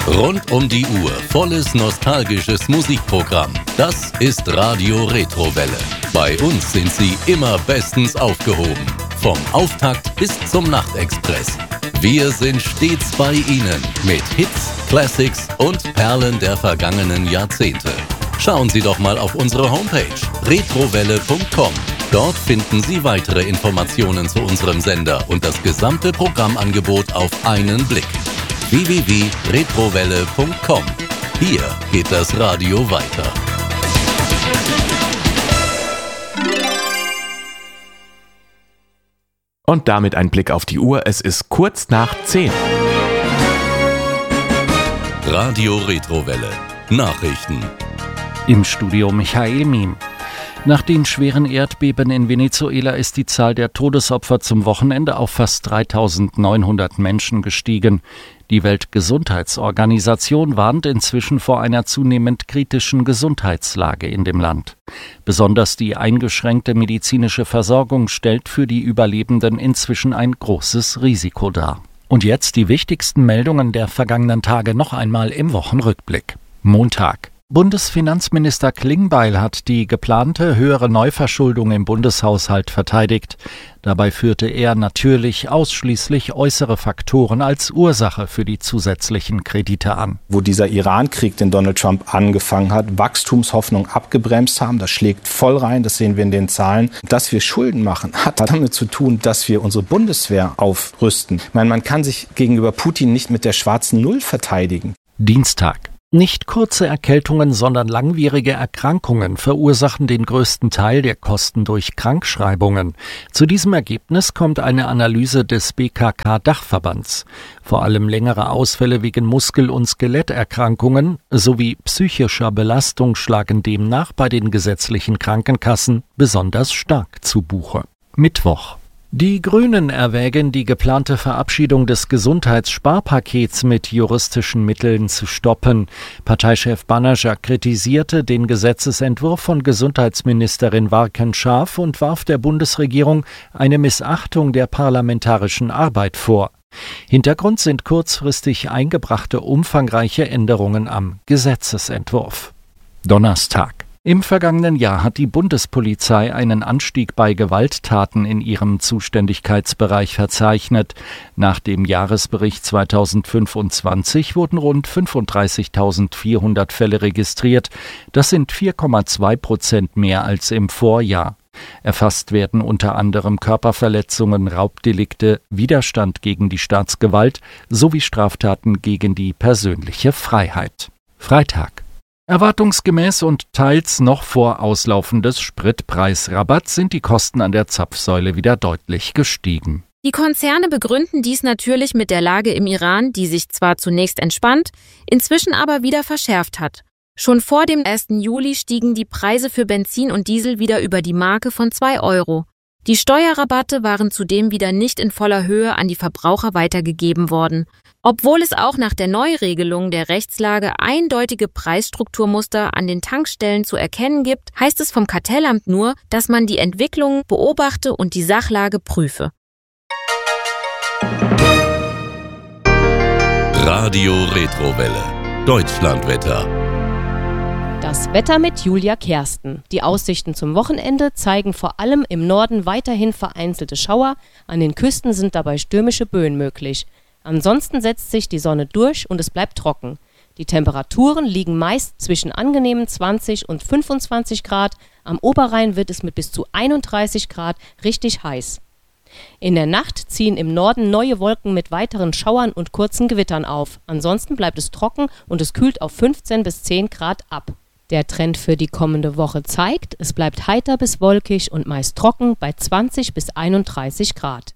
Rund um die Uhr volles nostalgisches Musikprogramm. Das ist Radio Retrowelle. Bei uns sind Sie immer bestens aufgehoben. Vom Auftakt bis zum Nachtexpress. Wir sind stets bei Ihnen mit Hits, Classics und Perlen der vergangenen Jahrzehnte. Schauen Sie doch mal auf unsere Homepage retrowelle.com. Dort finden Sie weitere Informationen zu unserem Sender und das gesamte Programmangebot auf einen Blick. www.retrowelle.com. Hier geht das Radio weiter. Und damit ein Blick auf die Uhr. Es ist kurz nach 10. Radio Retrowelle. Nachrichten. Im Studio Michael Miem. Nach den schweren Erdbeben in Venezuela ist die Zahl der Todesopfer zum Wochenende auf fast 3.900 Menschen gestiegen. Die Weltgesundheitsorganisation warnt inzwischen vor einer zunehmend kritischen Gesundheitslage in dem Land. Besonders die eingeschränkte medizinische Versorgung stellt für die Überlebenden inzwischen ein großes Risiko dar. Und jetzt die wichtigsten Meldungen der vergangenen Tage noch einmal im Wochenrückblick. Montag. Bundesfinanzminister Klingbeil hat die geplante höhere Neuverschuldung im Bundeshaushalt verteidigt. Dabei führte er natürlich ausschließlich äußere Faktoren als Ursache für die zusätzlichen Kredite an. Wo dieser Iran-Krieg, den Donald Trump angefangen hat, Wachstumshoffnung abgebremst haben, das schlägt voll rein, das sehen wir in den Zahlen. Dass wir Schulden machen, hat damit zu tun, dass wir unsere Bundeswehr aufrüsten. Ich meine, man kann sich gegenüber Putin nicht mit der schwarzen Null verteidigen. Dienstag. Nicht kurze Erkältungen, sondern langwierige Erkrankungen verursachen den größten Teil der Kosten durch Krankschreibungen. Zu diesem Ergebnis kommt eine Analyse des BKK-Dachverbands. Vor allem längere Ausfälle wegen Muskel- und Skeletterkrankungen sowie psychischer Belastung schlagen demnach bei den gesetzlichen Krankenkassen besonders stark zu Buche. Mittwoch. Die Grünen erwägen, die geplante Verabschiedung des Gesundheitssparpakets mit juristischen Mitteln zu stoppen. Parteichef Banaschak kritisierte den Gesetzesentwurf von Gesundheitsministerin Warken Scharf und warf der Bundesregierung eine Missachtung der parlamentarischen Arbeit vor. Hintergrund sind kurzfristig eingebrachte umfangreiche Änderungen am Gesetzesentwurf. Donnerstag. Im vergangenen Jahr hat die Bundespolizei einen Anstieg bei Gewalttaten in ihrem Zuständigkeitsbereich verzeichnet. Nach dem Jahresbericht 2025 wurden rund 35.400 Fälle registriert. Das sind 4,2% mehr als im Vorjahr. Erfasst werden unter anderem Körperverletzungen, Raubdelikte, Widerstand gegen die Staatsgewalt sowie Straftaten gegen die persönliche Freiheit. Freitag. Erwartungsgemäß und teils noch vor Auslaufen des Spritpreisrabatts sind die Kosten an der Zapfsäule wieder deutlich gestiegen. Die Konzerne begründen dies natürlich mit der Lage im Iran, die sich zwar zunächst entspannt, inzwischen aber wieder verschärft hat. Schon vor dem 1. Juli stiegen die Preise für Benzin und Diesel wieder über die Marke von 2 €. Die Steuerrabatte waren zudem wieder nicht in voller Höhe an die Verbraucher weitergegeben worden. Obwohl es auch nach der Neuregelung der Rechtslage eindeutige Preisstrukturmuster an den Tankstellen zu erkennen gibt, heißt es vom Kartellamt nur, dass man die Entwicklung beobachte und die Sachlage prüfe. Radio Retrowelle. Deutschlandwetter. Das Wetter mit Julia Kersten. Die Aussichten zum Wochenende zeigen vor allem im Norden weiterhin vereinzelte Schauer. An den Küsten sind dabei stürmische Böen möglich. Ansonsten setzt sich die Sonne durch und es bleibt trocken. Die Temperaturen liegen meist zwischen angenehmen 20 und 25 Grad. Am Oberrhein wird es mit bis zu 31 Grad richtig heiß. In der Nacht ziehen im Norden neue Wolken mit weiteren Schauern und kurzen Gewittern auf. Ansonsten bleibt es trocken und es kühlt auf 15 bis 10 Grad ab. Der Trend für die kommende Woche zeigt, es bleibt heiter bis wolkig und meist trocken bei 20 bis 31 Grad.